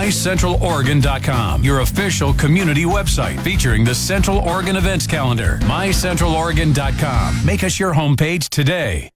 MyCentralOregon.com, your official community website featuring the Central Oregon events calendar. MyCentralOregon.com. Make us your homepage today.